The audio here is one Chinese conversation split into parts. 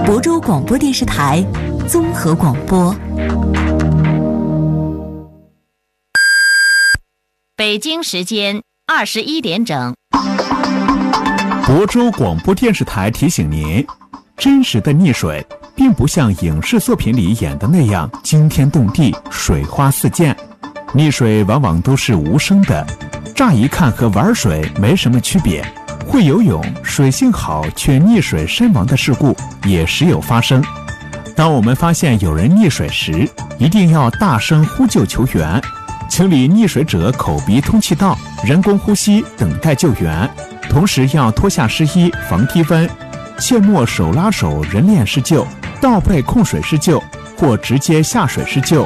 亳州广播电视台综合广播。 北京时间21点整。 亳州广播电视台提醒您，真实的溺水并不像影视作品里演的那样惊天动地、水花四溅。溺水往往都是无声的，乍一看和玩水没什么区别。会游泳、水性好却溺水身亡的事故也时有发生。当我们发现有人溺水时，一定要大声呼救求援，清理溺水者口鼻通气道，人工呼吸，等待救援。同时要脱下湿衣防低温，切莫手拉手人链施救、倒背控水施救或直接下水施救。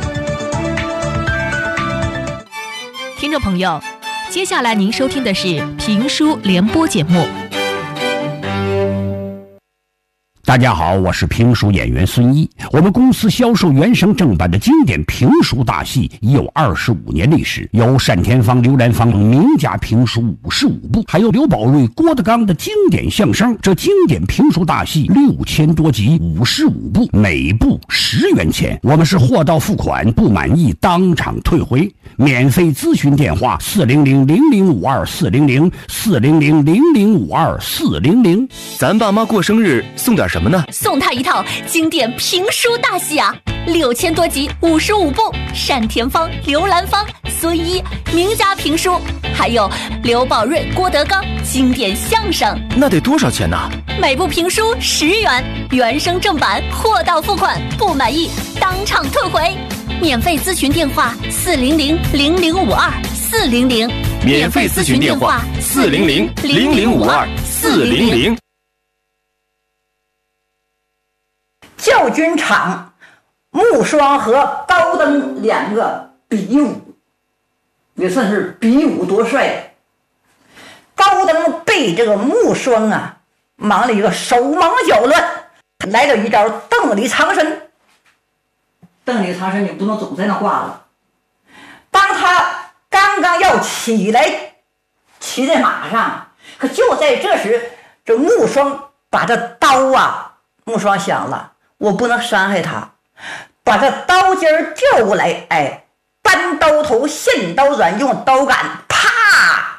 听众朋友，接下来您收听的是评书联播节目。 大家好，我是评书演员孙一。我们公司销售原声正版的经典评书大戏已有25年历史，有单田芳、刘兰芳名家评书55部，还有刘宝瑞、郭德纲的经典相声。这经典评书大戏6000多集，55部，每部10元钱。我们是货到付款，不满意当场退回。免费咨询电话400-0052-400，400-0052-400。 咱爸妈过生日送点什么呢？ 送他一套经典评书大戏啊，6000多集，55部，单田芳、刘兰芳、孙一名家评书，还有刘宝瑞、郭德纲经典相声。 那得多少钱呢？ 每部评书10元，原声正版，货到付款，不满意当场退回。免费咨询电话400-0052-400， 免费咨询电话400-0052-400。 教军场，木霜和高登两个比武，也算是比武夺帅。高登被这个木霜啊忙了一个手忙脚乱，来了一招邓里藏身。邓里藏身，你不能总在那挂了。当他刚刚要起来，骑在马上，可就在这时，这木霜把这刀啊，木霜想了，我不能伤害他，把这刀尖儿调过来，哎，扳刀头，现刀转，用刀杆，啪，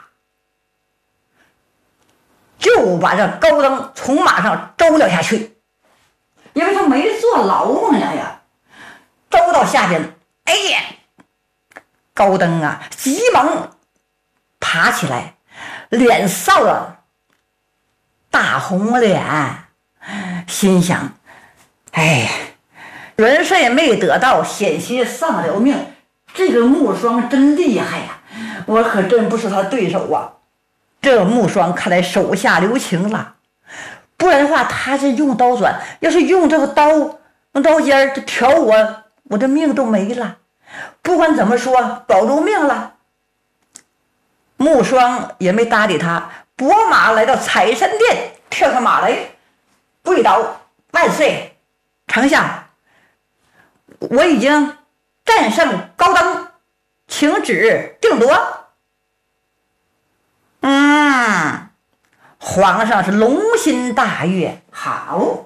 就把这高登从马上周了下去，因为他没坐牢嘛呀。周到下边，哎呀，高登啊急忙爬起来，脸臊了大红脸，心想，哎，元帅没得到，险些丧了命，这个木霜真厉害呀，我可真不是他对手啊。这木霜看来手下留情了，不然的话他是用刀转，要是用这个刀用刀尖儿挑我这命都没了。不管怎么说，保住命了。木霜也没搭理他，拨马来到采山殿，跳上马来，跪倒，万岁，丞相，我已经战胜高登，请旨定夺。皇上是龙心大悦，好。